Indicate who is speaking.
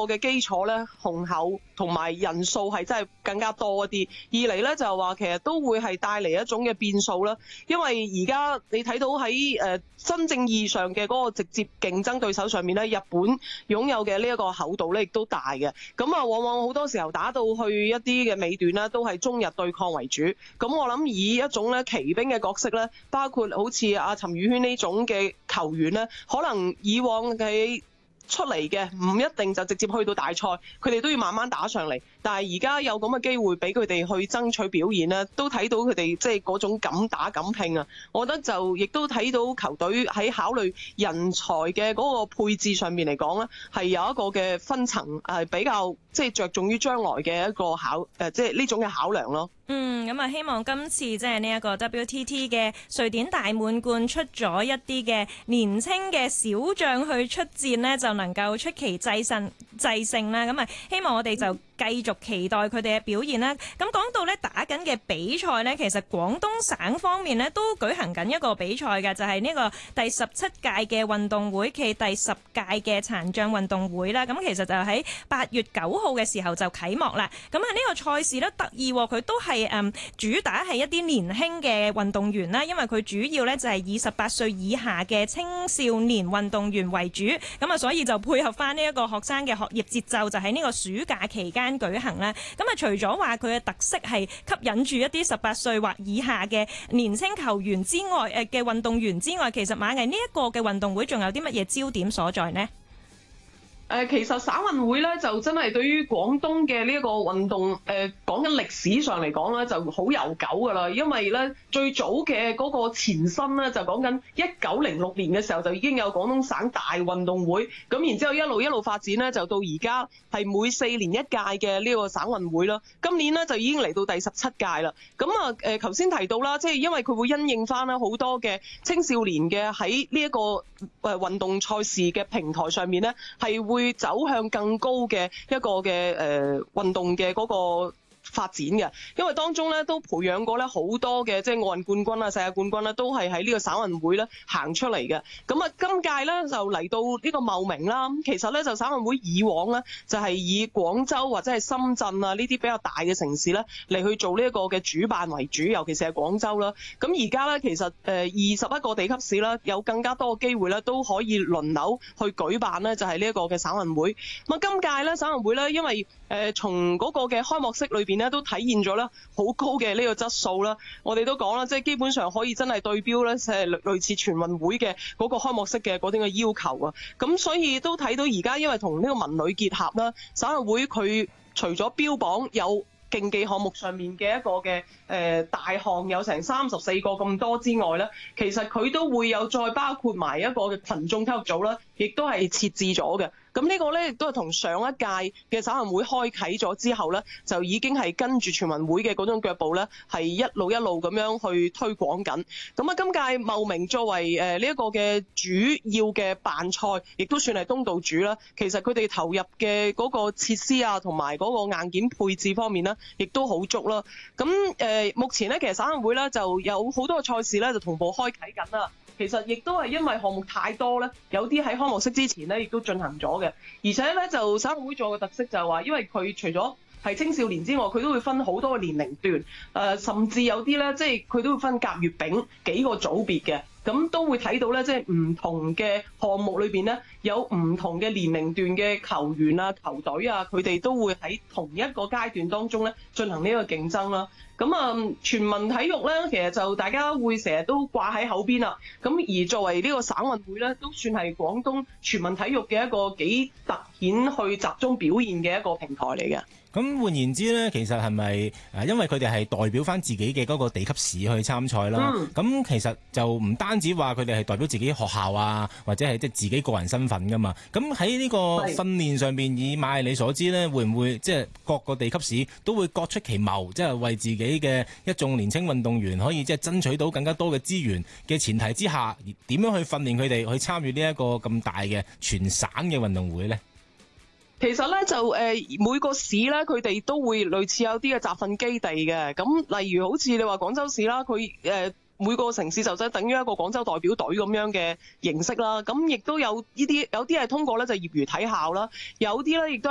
Speaker 1: 嘅基礎咧雄厚，同埋人數係真係更加多一啲。二嚟咧就係話其實都會係帶嚟一種嘅變數啦，因為而家你睇到喺真正意義上嘅嗰個直接競爭對手上面咧，日本擁有嘅呢一個厚度咧亦都大嘅。咁啊，往往好多時候打到去一啲嘅尾段咧，都係中日對抗為主。咁我諗以一種咧騎兵嘅角色咧，包括好似阿陳宇軒呢種嘅球員咧，可能以往嘅出嚟嘅唔一定就直接去到大賽，佢哋都要慢慢打上嚟。但係而家有咁嘅機會俾佢哋去爭取表現咧，都睇到佢哋即係嗰種敢打敢拼啊！我覺得就亦都睇到球隊喺考慮人才嘅嗰個配置上面嚟講咧，係有一個嘅分層係比較即係着重於將來嘅一個即係呢種嘅考量咯。
Speaker 2: 咁啊，希望今次即係呢一個 WTT 嘅瑞典大滿貫出咗一啲嘅年輕嘅小將去出戰呢，就能夠出奇制勝啦。咁啊，希望我哋就繼續期待佢哋嘅表現啦。咁講到咧打緊嘅比賽呢，其實廣東省方面呢都舉行緊一個比賽嘅，就係呢個第17屆嘅運動會暨第10屆嘅殘障運動會啦。咁其實就喺8月9號嘅時候就啟幕啦。咁啊，呢個賽事都得意，佢都係主打係一啲年輕嘅運動員啦，因為佢主要咧就係以18歲以下嘅青少年運動員為主，咁啊所以就配合翻呢一個學生嘅學業節奏，就喺呢個暑假期間舉行啦。咁啊除咗話佢嘅特色係吸引住一啲18歲或以下嘅年輕球員之外，嘅運動員之外，其實馬藝呢一個嘅運動會仲有啲乜嘢焦點所在呢？
Speaker 1: 其實省運會咧就真係對於廣東嘅呢一個運動，講緊歷史上嚟講咧就好悠久㗎啦。因為咧最早嘅嗰個前身咧就講緊1906年嘅時候就已經有廣東省大運動會，咁然之後一路發展咧就到而家係每4年一屆嘅呢個省運會啦。今年咧就已經嚟到第17屆啦。咁啊頭先提到啦，即係因為佢會因應翻啦好多嘅青少年嘅喺呢一個運動賽事嘅平台上面咧係會走向更高嘅一個嘅運動嘅嗰個發展嘅，因為當中咧都培養過咧好多嘅即係奧運冠軍啊、世界冠軍啦，都係喺呢個省運會咧行出嚟嘅。咁啊，今屆咧就嚟到呢個茂名啦。其實咧就省運會以往咧就係以廣州或者係深圳啊呢啲比較大嘅城市咧嚟去做呢一個嘅主辦為主，尤其是係廣州啦。咁而家咧其實21個地級市啦，有更加多嘅機會咧都可以輪流去舉辦咧，就係呢一個嘅省運會。咁啊，今屆咧省運會咧，因為從嗰個嘅開幕式裏邊咧都體現咗咧好高嘅呢個質素啦。我哋都講啦，即係基本上可以真係對標咧，即係類似全運會嘅嗰個開幕式嘅嗰啲嘅要求啊。咁所以都睇到而家因為同呢個文旅結合啦，省運會佢除咗標榜有競技項目上面嘅一個嘅大項有成34個咁多之外咧，其實佢都會有再包括埋一個嘅群眾體育組啦，亦都係設置咗嘅。咁呢個咧亦都係同上一屆嘅省運會開啓咗之後咧，就已經係跟住全運會嘅嗰種腳步咧，係一路咁樣去推廣緊。咁啊，今屆茂名作為呢一個嘅主要嘅辦賽，亦都算係東道主啦。其實佢哋投入嘅嗰個設施啊，同埋嗰個硬件配置方面咧，亦都好足啦。咁目前咧，其實省運會咧就有好多個賽事咧，就同步開啓緊啦。其實亦都係因為項目太多咧，有啲喺開幕式之前咧，亦都進行咗嘅。而且咧，就省運會做嘅特色就係話，因為佢除咗係青少年之外，佢都會分好多個年齡段，甚至有啲咧，即係佢都會分甲、乙、丙幾個組別嘅。咁都會睇到咧，即係唔同嘅項目裏邊咧，有唔同嘅年齡段嘅球員啊、球隊啊，佢哋都會喺同一個階段當中咧進行呢個競爭啦。咁啊，全民體育咧，其實就大家會成日都掛喺口邊啦。咁而作為呢個省運會咧，都算係廣東全民體育嘅一個幾突顯去集中表現嘅一個平台嚟嘅。
Speaker 3: 咁換言之咧，其實係咪因為佢哋係代表翻自己嘅嗰個地級市去參賽啦？咁其實就唔單止話佢哋係代表自己學校啊，或者係即係自己個人身份噶嘛。咁喺呢個訓練上邊，以馬藝你所知咧，會唔會即係各個地級市都會各出奇謀，即係為自己嘅一眾年青運動員可以即係爭取到更加多嘅資源嘅前提之下，點樣去訓練佢哋去參與呢一個咁大嘅全省嘅運動會咧？
Speaker 1: 其實咧就每個市咧，佢哋都會類似有啲嘅集訓基地嘅。咁例如好似你話廣州市啦，佢每個城市就即係等於一個廣州代表隊咁樣嘅形式啦。咁亦都有呢啲，有啲係通過咧就業餘體校啦，有啲咧亦都係